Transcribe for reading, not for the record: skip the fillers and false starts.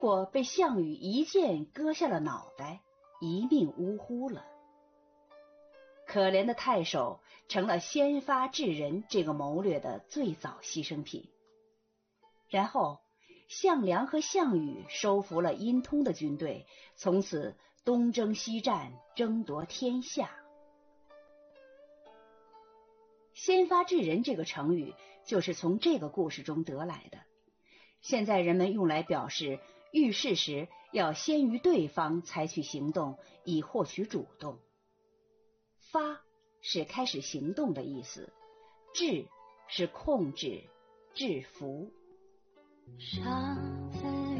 果被项羽一剑割下了脑袋，一命呜呼了。可怜的太守成了先发制人这个谋略的最早牺牲品。然后项梁和项羽收服了阴通的军队，从此东征西战，争夺天下。先发制人这个成语就是从这个故事中得来的，现在人们用来表示遇事时要先于对方采取行动，以获取主动。发是开始行动的意思，制是控制、制服。 上次